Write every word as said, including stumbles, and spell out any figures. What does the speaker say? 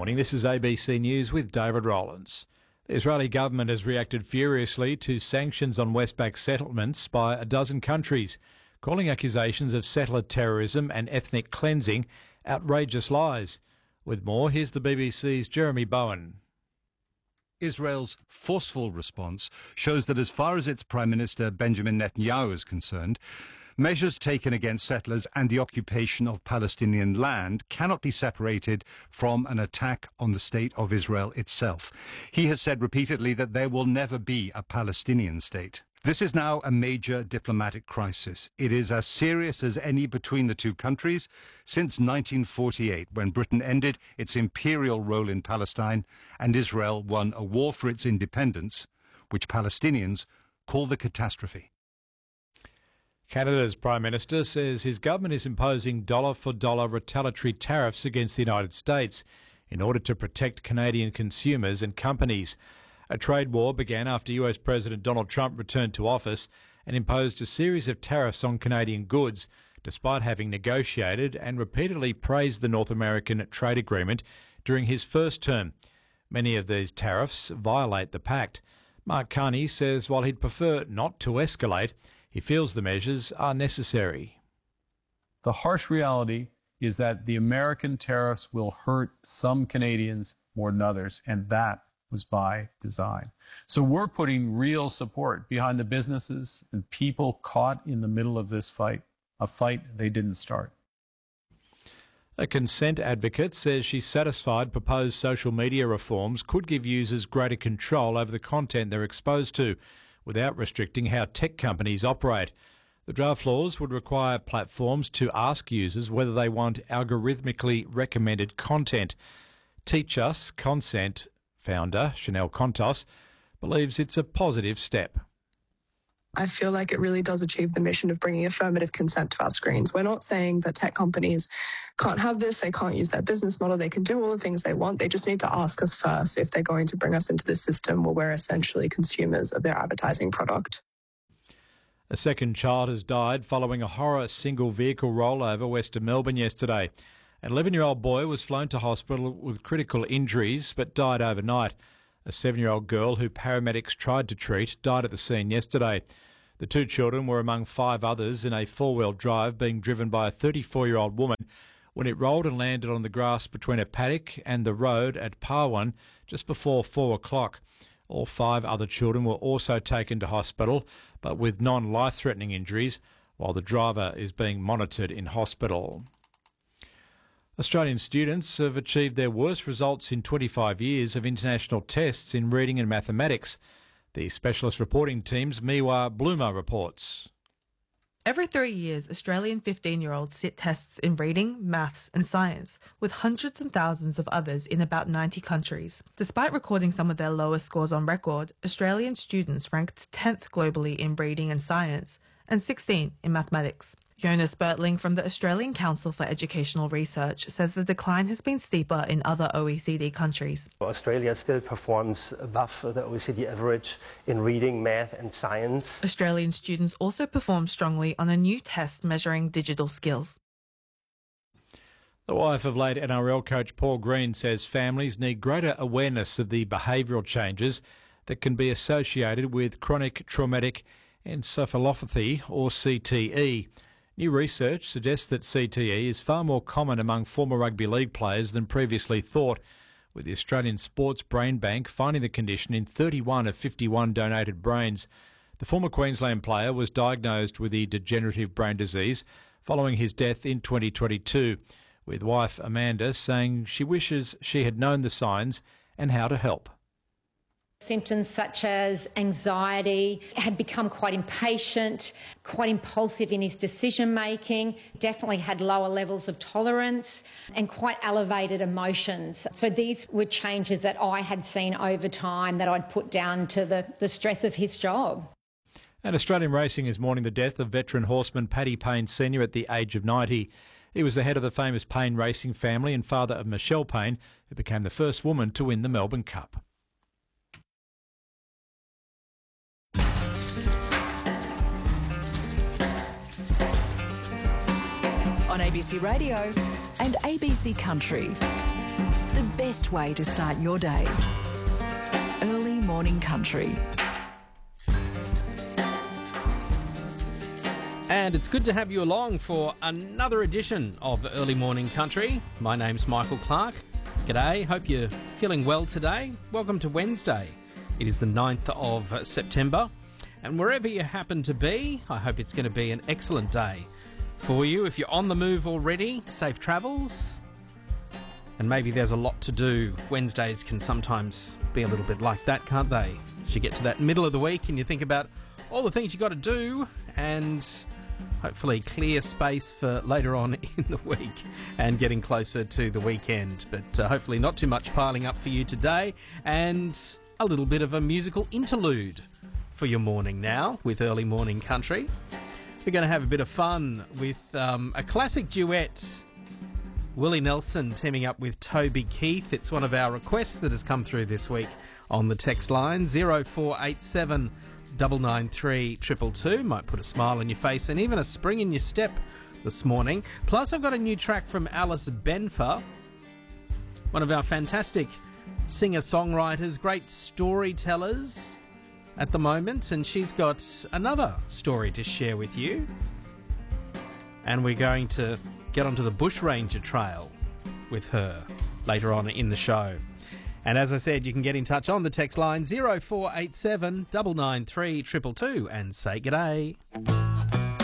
morning. This is A B C News with David Rowlands. The Israeli government has reacted furiously to sanctions on Westpac settlements by a dozen countries, calling accusations of settler terrorism and ethnic cleansing outrageous lies. With more, here's the B B C's Jeremy Bowen. Israel's forceful response shows that as far as its Prime Minister Benjamin Netanyahu is concerned, measures taken against settlers and the occupation of Palestinian land cannot be separated from an attack on the state of Israel itself. He has said repeatedly that there will never be a Palestinian state. This is now a major diplomatic crisis. It is as serious as any between the two countries since nineteen forty-eight, when Britain ended its imperial role in Palestine and Israel won a war for its independence, which Palestinians call the catastrophe. Canada's Prime Minister says his government is imposing dollar-for-dollar retaliatory tariffs against the United States in order to protect Canadian consumers and companies. A trade war began after U S President Donald Trump returned to office and imposed a series of tariffs on Canadian goods, despite having negotiated and repeatedly praised the North American trade agreement during his first term. Many of these tariffs violate the pact. Mark Carney says while he'd prefer not to escalate, he feels the measures are necessary. The harsh reality is that the American tariffs will hurt some Canadians more than others, and that was by design. So we're putting real support behind the businesses and people caught in the middle of this fight, a fight they didn't start. A consent advocate says she's satisfied proposed social media reforms could give users greater control over the content they're exposed to, without restricting how tech companies operate. The draft laws would require platforms to ask users whether they want algorithmically recommended content. Teach Us Consent founder Chanel Contos believes it's a positive step. I feel like it really does achieve the mission of bringing affirmative consent to our screens. We're not saying that tech companies can't have this, they can't use their business model, they can do all the things they want. They just need to ask us first if they're going to bring us into this system where we're essentially consumers of their advertising product. A second child has died following a horror single vehicle rollover west of Melbourne yesterday. An eleven-year-old boy was flown to hospital with critical injuries but died overnight. A seven-year-old girl who paramedics tried to treat died at the scene yesterday. The two children were among five others in a four-wheel drive being driven by a thirty-four-year-old woman when it rolled and landed on the grass between a paddock and the road at Parwan just before four o'clock. All five other children were also taken to hospital, but with non-life-threatening injuries, while the driver is being monitored in hospital. Australian students have achieved their worst results in twenty-five years of international tests in reading and mathematics. The specialist reporting team's Miwa Bloomer reports. Every three years, Australian fifteen-year-olds sit tests in reading, maths and science, with hundreds and thousands of others in about ninety countries. Despite recording some of their lowest scores on record, Australian students ranked tenth globally in reading and science and sixteenth in mathematics. Jonas Bertling from the Australian Council for Educational Research says the decline has been steeper in other O E C D countries. Australia still performs above the O E C D average in reading, math and science. Australian students also perform strongly on a new test measuring digital skills. The wife of late N R L coach Paul Green says families need greater awareness of the behavioural changes that can be associated with chronic traumatic encephalopathy, or C T E. New research suggests that C T E is far more common among former rugby league players than previously thought, with the Australian Sports Brain Bank finding the condition in thirty-one of fifty-one donated brains. The former Queensland player was diagnosed with the degenerative brain disease following his death in twenty twenty-two, with wife Amanda saying she wishes she had known the signs and how to help. Symptoms such as anxiety, had become quite impatient, quite impulsive in his decision making, definitely had lower levels of tolerance and quite elevated emotions. So these were changes that I had seen over time that I'd put down to the, the stress of his job. And Australian racing is mourning the death of veteran horseman Paddy Payne Senior at the age of ninety. He was the head of the famous Payne racing family and father of Michelle Payne, who became the first woman to win the Melbourne Cup. On A B C Radio and A B C Country, the best way to start your day. Early Morning Country. And it's good to have you along for another edition of Early Morning Country. My name's Michael Clark. G'day, hope you're feeling well today. Welcome to Wednesday. It is the ninth of September. And wherever you happen to be, I hope it's going to be an excellent day for you. If you're on the move already, safe travels. And maybe there's a lot to do. Wednesdays can sometimes be a little bit like that, can't they? As you get to that middle of the week and you think about all the things you've got to do and hopefully clear space for later on in the week and getting closer to the weekend. But uh, hopefully not too much piling up for you today, and a little bit of a musical interlude for your morning now with Early Morning Country. We're going to have a bit of fun with um, a classic duet, Willie Nelson teaming up with Toby Keith. It's one of our requests that has come through this week on the text line zero four eight seven nine nine three two two two. Might put a smile on your face and even a spring in your step this morning. Plus, I've got a new track from Alice Benfer, one of our fantastic singer-songwriters, great storytellers at the moment, and she's got another story to share with you. And we're going to get onto the Bushranger Trail with her later on in the show. And as I said, you can get in touch on the text line zero four eight seven nine nine three two two two and say g'day.